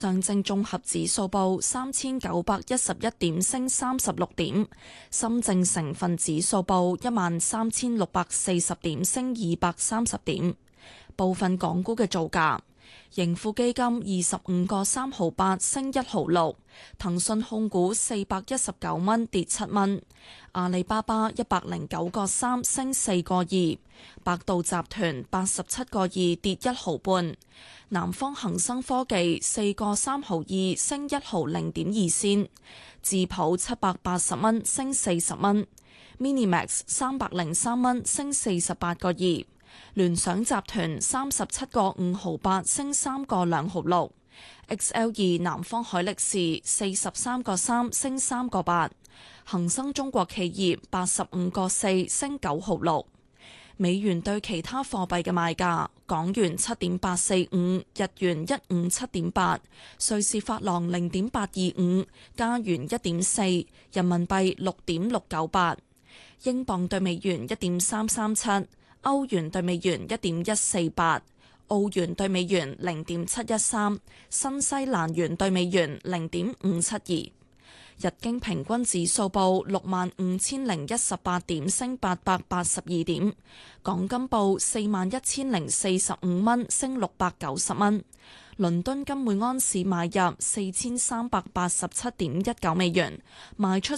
上證綜合指數報3911點，升36點；深證成分指數報13640點，升230點。部分港股嘅造價：盈富基金25個3毫8，升1毫6；騰訊控股419蚊，跌7蚊；阿里巴巴109個3，升4個2；百度集團87個2，跌1毫半；南方恒生科技4個3毫2，升1毫0.2仙；智普780蚊，升40蚊；Minimax 303蚊，升48個2；聯想集團37個5毫8，升3個2毫6；XL2 南方海力士43個3，升3個8；恒生中國企業85個4，升9毫6。美元對其他貨幣嘅賣價：港元7.845，日元157.8，瑞士法郎0.825，加元1.4，人民幣6.698，英鎊對美元1.337，歐元對美元1.148，澳元對美元0.713，新西蘭元對美元0.572。日經平均指數報65,018點，升882點。港金報41,045蚊，升690蚊。倫敦金每安士買入4387.19美元，賣出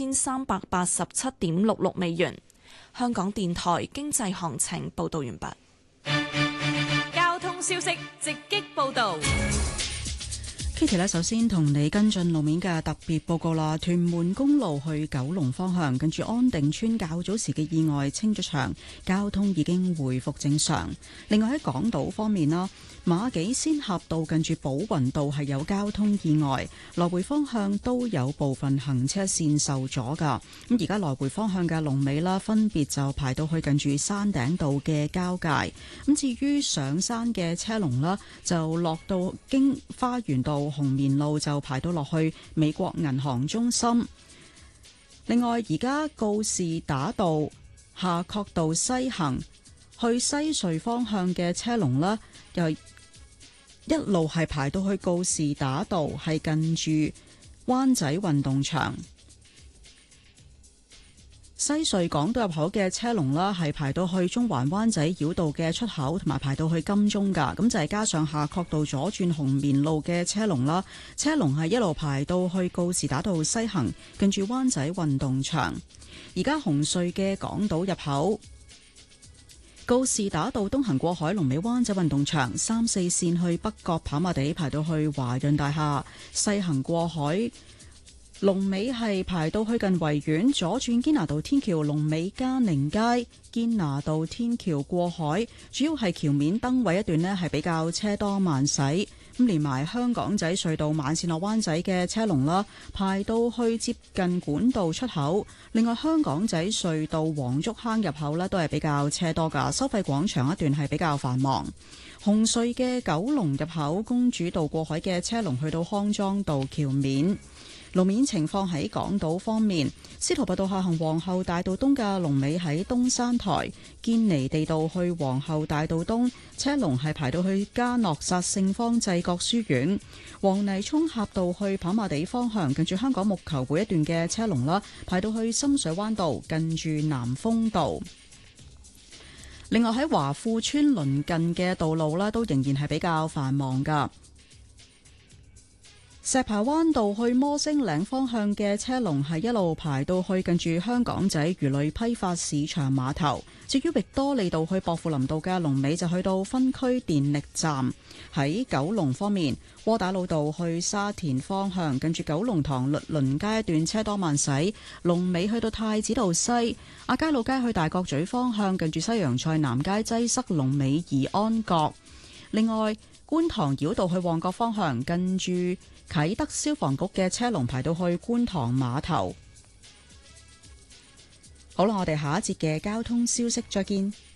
4387.66美元。香港電台經濟行情報道完畢。 交通消息直擊報道。 Kitty 呢，首先同你跟進路面嘅特別報告啦。屯門公路去九龍方向，跟住安定村較早時嘅意外清咗場，交通已經回復正常。另外喺港島方面啦，馬己仙峽道近住寶雲道係有交通意外，來回方向都有部分行車線受阻噶。咁而家來回方向嘅龍尾啦，分別就排到去近住山頂道嘅交界。咁至於上山嘅車龍啦，就落到經花園道、紅棉路就排到落去美國銀行中心。另外，而家告士打道夏慤道西行去西隧方向嘅車龍呢，又一路係排到去告士打道，係近住灣仔運動場。西隧港島入口嘅車龍啦，係排到去中環灣仔繞道嘅出口，同埋排到去金鐘噶。咁就係加上夏慤道左轉紅棉路嘅車龍啦，車龍係一路排到去告士打道西行，近住灣仔運動場。而家紅隧嘅港島入口，告士打道東行過海龍尾灣仔運動場，3、4線去北角跑馬地排到去華潤大廈，西行過海龍尾係排到去近維園，左轉堅拿道天橋龍尾嘉寧街，堅拿道天橋過海，主要係橋面燈位一段呢係比較車多慢駛。咁連埋香港仔隧道慢線落灣仔嘅車龍啦，排到去接近管道出口。另外香港仔隧道黃竹坑入口呢都係比較車多噶，收費廣場一段係比較繁忙。紅隧嘅九龍入口公主道過海嘅車龍去到康莊道橋面。路面情況喺港島方面，司徒拔道下行皇后大道東嘅龍尾喺東山台，堅尼地道去皇后大道東車龍係排到去嘉諾撒聖方濟各書院，黃泥涌峽道去跑馬地方向近住香港木球會一段嘅車龍啦，排到去深水灣道近住南豐道。另外喺華富村鄰近嘅道路啦，都仍然係比較繁忙噶。石排灣道去摩星嶺方向嘅車龍係一路排到去近住香港仔魚類批發市場碼頭。至於域多利道去薄扶林道嘅龍尾就去到分區電力站。喺九龍方面，窩打老道去沙田方向近住九龍塘律倫街一段車多慢駛，龍尾去到太子道西。亞皆老街去大角咀方向近住西洋菜南街擠塞，龍尾怡安閣。另外，觀塘繞道去旺角方向近住啟德消防局嘅車龍排到去觀塘碼頭。好啦，我哋下一節嘅交通消息再見。